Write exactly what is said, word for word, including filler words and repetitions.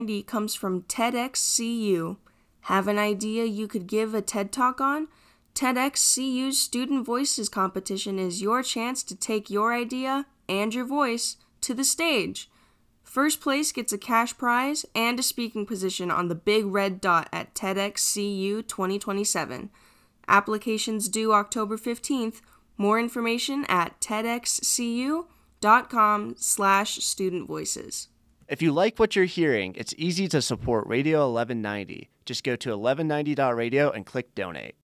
comes from TEDxCU. Have an idea you could give a TED Talk on? TEDxCU's Student Voices competition is your chance to take your idea and your voice to the stage. First place gets a cash prize and a speaking position on the big red dot at TEDxCU twenty twenty-seven. Applications due October fifteenth. More information at TEDxCU.com slash student voices. If you like what you're hearing, it's easy to support Radio eleven ninety. Just go to eleven ninety dot radio and click donate.